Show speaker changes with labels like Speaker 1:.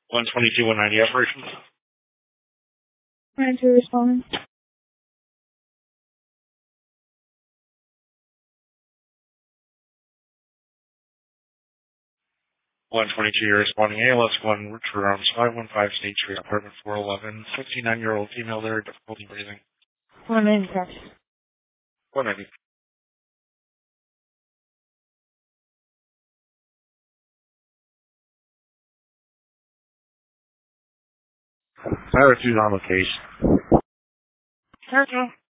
Speaker 1: 122, 190 operations.
Speaker 2: 92 responding.
Speaker 1: 122, you're responding. ALS 1, Richard Arms, 515 State Street, apartment 411. 59-year-old female there, difficulty breathing.
Speaker 2: 190 copy.
Speaker 1: 190.
Speaker 3: Attitude on location.
Speaker 2: Okay.